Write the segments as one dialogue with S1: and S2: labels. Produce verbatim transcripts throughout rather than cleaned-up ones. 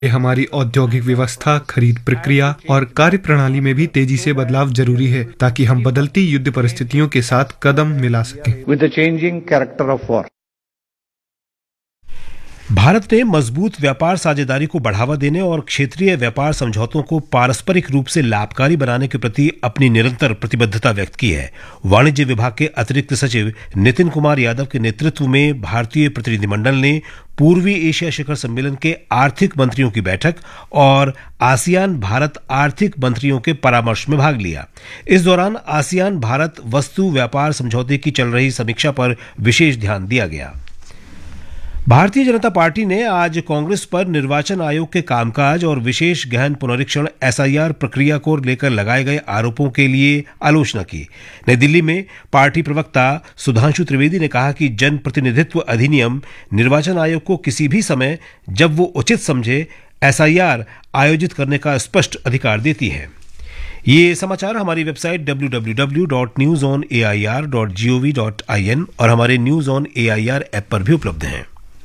S1: हमारी औद्योगिक व्यवस्था, खरीद प्रक्रिया और कार्यप्रणाली में भी तेजी से बदलाव जरूरी है ताकि हम बदलती युद्ध परिस्थितियों के साथ कदम मिला सकें।
S2: With the changing character of war.
S3: Bharat ने मजबूत व्यापार साझेदारी को बढ़ावा देने और क्षेत्रीय व्यापार समझौतों को पारस्परिक रूप से लाभकारी बनाने के प्रति अपनी निरंतर प्रतिबद्धता व्यक्त की है। वाणिज्य विभाग के अतिरिक्त सचिव नितिन कुमार यादव के नेतृत्व में भारतीय प्रतिनिधिमंडल ने पूर्वी एशिया शिखर सम्मेलन के आर्थिक मंत्रियों की बैठक और आसियान भारत आर्थिक मंत्रियों के परामर्श में भाग लिया। इस दौरान आसियान भारत वस्तु व्यापार समझौते की चल रही समीक्षा पर विशेष ध्यान दिया गया। भारतीय जनता पार्टी ने आज कांग्रेस पर निर्वाचन आयोग के कामकाज और विशेष गहन पुनरीक्षण एस आई आर प्रक्रिया को लेकर लगाए गए आरोपों के लिए आलोचना की। नई दिल्ली में पार्टी प्रवक्ता सुधांशु त्रिवेदी ने कहा कि जन प्रतिनिधित्व अधिनियम निर्वाचन आयोग को किसी भी समय जब वो उचित समझे एस आई आर आयोजित करने का स्पष्ट अधिकार देती है। ये समाचार हमारी website W W W dot news on A I R dot G O V dot I N और हमारे news on A I R app पर भी उपलब्ध हैं।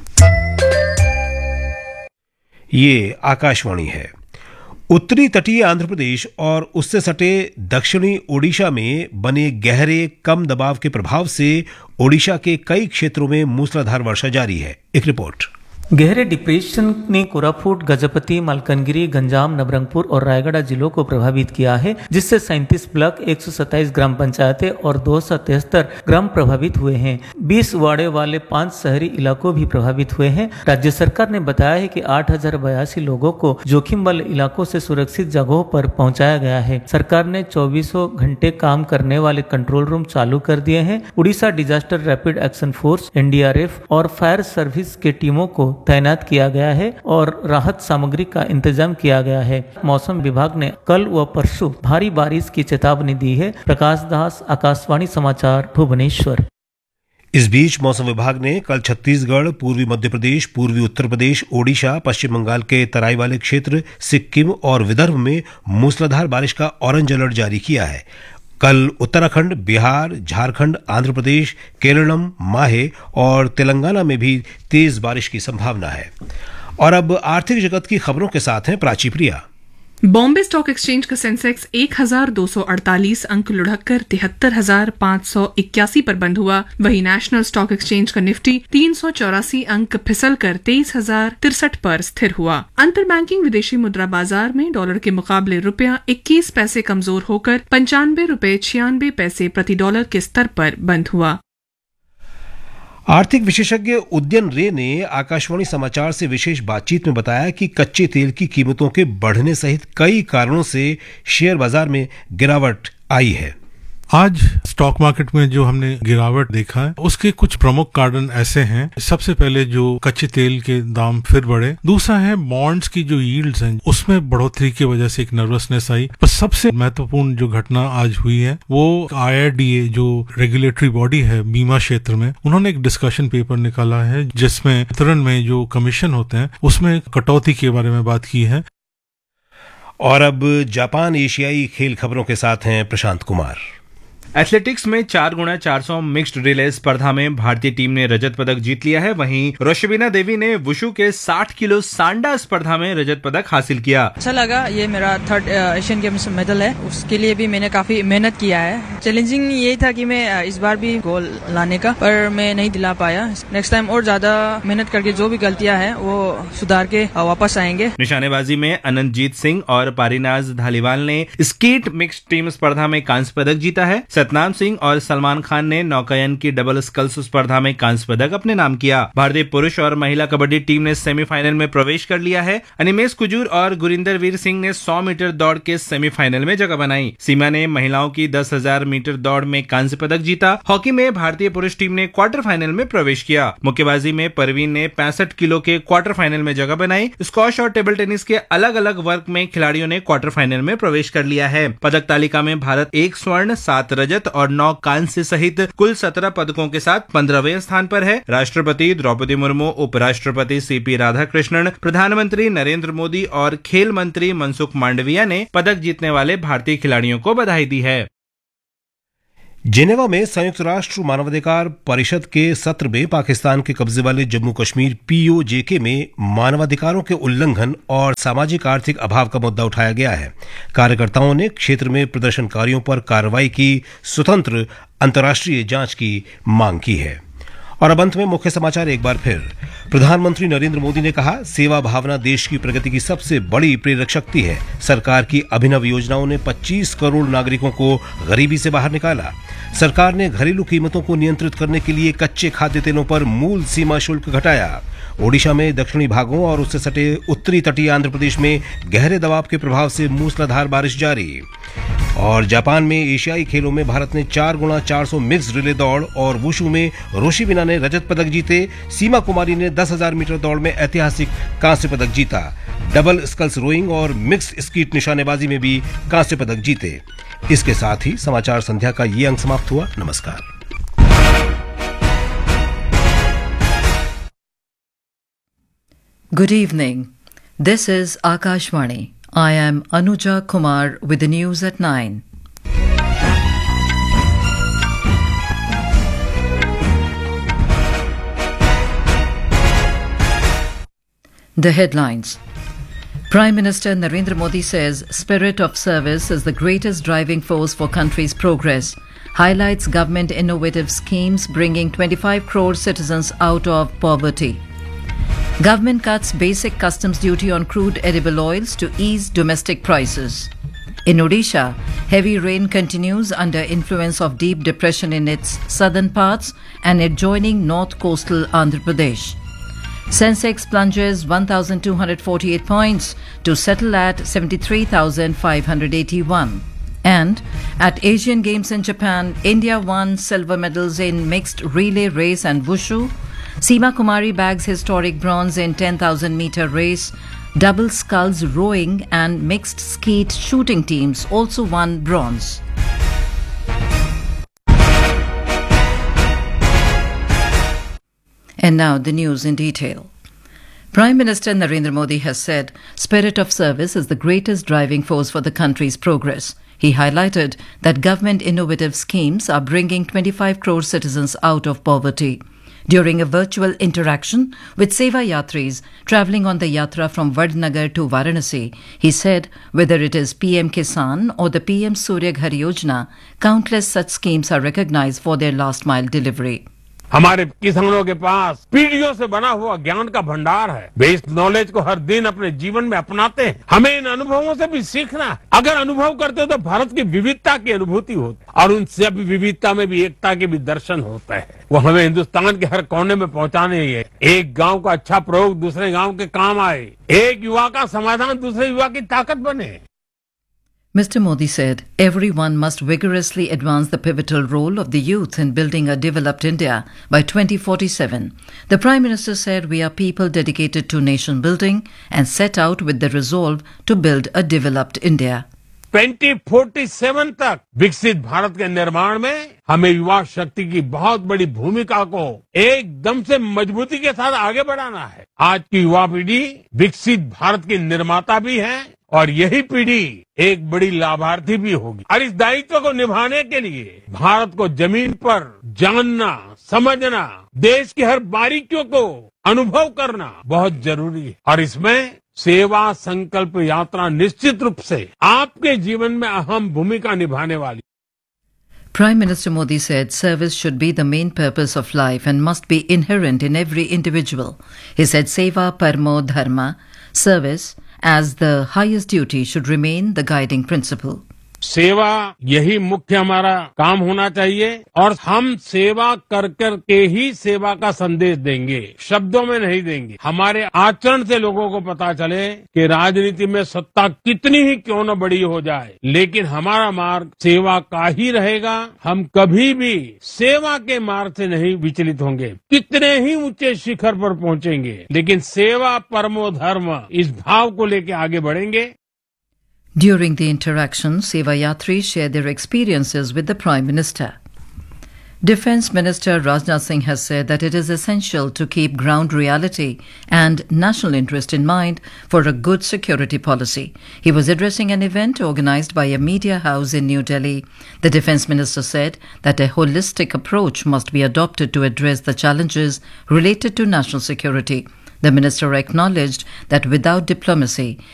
S3: ये आकाशवाणी है। उत्तरी तटीय आंध्र प्रदेश और उससे सटे दक्षिणी ओडिशा में बने गहरे कम दबाव के प्रभाव से ओडिशा के कई क्षेत्रों में मूसलाधार वर्षा जारी है। एक रिपोर्ट।
S4: गहरे डिप्रेशन ने कोरापुट, गजपति, मलकानगिरी, गंजाम, नवरंगपुर और रायगढ़ जिलों को प्रभावित किया है, जिससे सैंतीस ब्लॉक, एक सौ सत्ताईस ग्राम पंचायतें और दो सौ तिहत्तर ग्राम प्रभावित हुए हैं। बीस वाड़े वाले पांच शहरी इलाकों भी प्रभावित हुए हैं। राज्य सरकार ने बताया है कि आठ हजार बयासी लोगों को जोखिम वाले इलाकों से सुरक्षित जगहों पर पहुंचाया गया है। सरकार ने चौबीसों घंटे काम करने वाले कंट्रोल रूम चालू कर दिए हैं। Orissa disaster rapid action force, N D R F और फायर सर्विस के टीमों को तैनात किया गया है और राहत सामग्री का इंतजाम किया गया है। मौसम विभाग ने कल व परसों भारी बारिश की चेतावनी दी है। प्रकाश दास, आकाशवाणी समाचार, भुवनेश्वर।
S3: इस बीच मौसम विभाग ने कल छत्तीसगढ़, पूर्वी मध्य प्रदेश, पूर्वी उत्तर प्रदेश, ओडिशा, पश्चिम बंगाल के तराई वाले क्षेत्र, सिक्किम और विदर्भ में मूसलाधार बारिश का ऑरेंज अलर्ट जारी किया है। कल उत्तराखंड, बिहार, झारखंड, आंध्र प्रदेश, केरलम, माहे और तेलंगाना में भी तेज बारिश की संभावना है। और अब आर्थिक जगत की खबरों के साथ हैं प्राची प्रिया।
S5: बॉम्बे स्टॉक एक्सचेंज का सेंसेक्स एक हजार दो सौ अड़तालीस अंक लुढ़ककर तिहत्तर हजार पाँच सौ इक्यासी पर बंद हुआ। वहीं नेशनल स्टॉक एक्सचेंज का निफ्टी तीन सौ चौरासी अंक फिसलकर तेईस हजार तिरसठ पर स्थिर हुआ। अंतर बैंकिंग विदेशी मुद्रा बाजार में डॉलर के मुकाबले रुपया इक्कीस पैसे कमजोर होकर पंचानवे रुपए छियानवे पैसे प्रति डॉलर के स्तर पर बंद हुआ।
S3: आर्थिक विशेषज्ञ उदयन रे ने आकाशवाणी समाचार से विशेष बातचीत में बताया कि कच्चे तेल की कीमतों के बढ़ने सहित कई कारणों से शेयर बाजार में गिरावट आई है।
S6: आज स्टॉक मार्केट में जो हमने गिरावट देखा है उसके कुछ प्रमुख कारण ऐसे हैं। सबसे पहले जो कच्चे तेल के दाम फिर बढ़े, दूसरा है बॉन्ड्स की जो यील्ड्स हैं उसमें बढ़ोतरी की वजह से एक नर्वसनेस आई। पर सबसे महत्वपूर्ण जो घटना आज हुई है वो आई आर डी ए जो रेगुलेटरी बॉडी है बीमा क्षेत्र में, उन्होंने एक डिस्कशन पेपर निकाला है जिसमें वितरण में जो कमीशन होते हैं उसमें कटौती के बारे में बात की है।
S3: और अब जापान एशियाई खेल खबरों के साथ हैं प्रशांत कुमार।
S7: एथलेटिक्स में चार गुणा चार सौ मिक्स्ड रिले स्पर्धा में भारतीय टीम ने रजत पदक जीत लिया है। वहीं रोशबिना देवी ने वुशु के साठ किलो सांडा स्पर्धा में रजत पदक हासिल किया।
S8: अच्छा लगा, ये मेरा थर्ड एशियन गेम्स मेडल है, उसके लिए भी मैंने काफी मेहनत किया है। चैलेंजिंग ये था कि मैं इस बार भी गोल लाने का, पर मैं नहीं दिला पाया। नेक्स्ट टाइम और ज्यादा मेहनत करके जो भी गलतियां हैं वो सुधार के वापस आएंगे।
S7: निशानेबाजी में अनंतजीत सिंह और पारीनाज धालीवाल ने स्कीट मिक्स्ड टीम स्पर्धा में कांस्य पदक जीता है। सतनाम सिंह और सलमान खान ने नौकायन की डबल स्कल्स स्पर्धा में कांस्य पदक अपने नाम किया। भारतीय पुरुष और महिला कबड्डी टीम ने सेमीफाइनल में प्रवेश कर लिया है। अनिमेश कुजूर और गुरिंदर वीर सिंह ने सौ मीटर दौड़ के सेमीफाइनल में जगह बनाई। सीमा ने महिलाओं की दस हजार मीटर दौड़ में कांस्य पदक जीता। हॉकी में भारतीय पुरुष टीम ने क्वार्टर फाइनल में प्रवेश किया। मुक्केबाजी में परवीन ने पैंसठ किलो के क्वार्टर फाइनल में जगह बनाई। स्क्वॉश और टेबल टेनिस के अलग अलग वर्ग में खिलाड़ियों ने क्वार्टर फाइनल में प्रवेश कर लिया है। पदक तालिका में भारत एक स्वर्ण, सात रजत और नौ कांस्य सहित कुल सत्रह पदकों के साथ पंद्रहवें स्थान पर है। राष्ट्रपति द्रौपदी मुर्मू, उपराष्ट्रपति सी पी राधाकृष्णन, प्रधानमंत्री नरेंद्र मोदी और खेल मंत्री मनसुख मांडविया ने पदक जीतने वाले भारतीय खिलाड़ियों को बधाई दी है।
S3: जेनेवा में संयुक्त राष्ट्र मानवाधिकार परिषद के सत्र में पाकिस्तान के कब्जे वाले जम्मू कश्मीर पीओजेके में मानवाधिकारों के उल्लंघन और सामाजिक आर्थिक अभाव का मुद्दा उठाया गया है। कार्यकर्ताओं ने क्षेत्र में प्रदर्शनकारियों पर कार्रवाई की स्वतंत्र अंतर्राष्ट्रीय जांच की मांग की है। और अब अंत में मुख्य समाचार एक बार फिर। प्रधानमंत्री नरेंद्र मोदी ने कहा, सेवा भावना देश की प्रगति की सबसे बड़ी प्रेरक शक्ति है। सरकार की अभिनव योजनाओं ने पच्चीस करोड़ नागरिकों को गरीबी से बाहर निकाला। सरकार ने घरेलू कीमतों को नियंत्रित करने के लिए कच्चे खाद्य तेलों पर मूल सीमा शुल्क घटाया। ओडिशा में दक्षिणी भागों और उससे सटे उत्तरी तटीय आंध्र प्रदेश में गहरे दबाव के प्रभाव से मूसलाधार बारिश जारी। और जापान में एशियाई खेलों में भारत ने चार गुणा चार सौ मिक्स रिले दौड़ और वुशु में रोशिबिना ने रजत पदक जीते। सीमा कुमारी ने दस हजार मीटर दौड़ में ऐतिहासिक कांस्य पदक जीता। डबल स्कल्स रोइंग और मिक्स स्कीट निशानेबाजी में भी कांस्य पदक जीते। इसके साथ ही समाचार संध्या का ये अंक समाप्त हुआ। नमस्कार।
S9: Good evening. This is Akashvani. I am Anuja Kumar with the news at nine. The headlines. Prime Minister Narendra Modi says spirit of service is the greatest driving force for country's progress. Highlights government innovative schemes bringing twenty-five crore citizens out of poverty. Government cuts basic customs duty on crude edible oils to ease domestic prices. In Odisha, heavy rain continues under influence of deep depression in its southern parts and adjoining north coastal Andhra Pradesh. Sensex plunges one thousand two hundred forty-eight points to settle at seventy-three thousand five hundred eighty-one. And at Asian Games in Japan, India won silver medals in mixed relay race and wushu. Seema Kumari bags historic bronze in ten thousand meter race. Double sculls rowing and mixed skeet shooting teams also won bronze. And now the news in detail. Prime Minister Narendra Modi has said spirit of service is the greatest driving force for the country's progress. He highlighted that government innovative schemes are bringing twenty-five crore citizens out of poverty. During a virtual interaction with Seva Yatris travelling on the Yatra from Vadnagar to Varanasi, he said whether it is P M Kisan or the P M Surya Ghar Yojana, countless such schemes are recognised for their last mile delivery.
S10: हमारे किसानों के पास पीढ़ियों से बना हुआ ज्ञान का भंडार है। वे इस नॉलेज को हर दिन अपने जीवन में अपनाते हैं। हमें इन अनुभवों से भी सीखना है। अगर अनुभव करते तो भारत की विविधता की अनुभूति होती और उन सब विविधता में भी एकता के भी दर्शन होता है। वो हमें हिंदुस्तान के हर कोने में पहुंचाने ही है। एक गांव का अच्छा प्रयोग दूसरे गांव के काम आए, एक युवा का समाधान दूसरे युवा की ताकत बने।
S9: Mister Modi said everyone must vigorously advance the pivotal role of the youth in building a developed India by twenty forty-seven. The Prime Minister said we are people dedicated to nation building and set out with the resolve to build a developed India.
S10: Twenty forty seven तक विकसित भारत के निर्माण में हमें युवा शक्ति की बहुत बड़ी भूमिका को एकदम से मजबूती के साथ आगे बढ़ाना है। आज की युवा पीढ़ी विकसित भारत की निर्माता भी है और यही पीढ़ी एक बड़ी लाभार्थी भी होगी। और इस दायित्व को निभाने के लिए भारत को जमीन पर जानना, समझना, देश की हर बारीकियों को अनुभव करना बहुत जरूरी है। और इसमें सेवा संकल्प यात्रा निश्चित रूप से आपके जीवन में अहम भूमिका निभाने वाली।
S9: Prime Minister Modi said service should be the main purpose of life and must be inherent in every individual. He said Seva Parmo Dharma, service as the highest duty should remain the guiding principle.
S10: सेवा यही मुख्य हमारा काम होना चाहिए और हम सेवा कर कर के ही सेवा का संदेश देंगे, शब्दों में नहीं देंगे। हमारे आचरण से लोगों को पता चले कि राजनीति में सत्ता कितनी ही क्यों न बड़ी हो जाए, लेकिन हमारा मार्ग सेवा का ही रहेगा। हम कभी भी सेवा के मार्ग से नहीं विचलित होंगे। कितने ही ऊंचे शिखर पर पहुंचेंगे, लेकिन सेवा परमो धर्म इस भाव को लेकर आगे बढ़ेंगे।
S9: During the interaction, Seva Yatris shared their experiences with the Prime Minister. Defence Minister Rajnath Singh has said that it is essential to keep ground reality and national interest in mind for a good security policy. He was addressing an event organised by a media house in New Delhi. The Defence Minister said that a holistic approach must be adopted to address the challenges related to national security. The minister acknowledged that without diplomacy,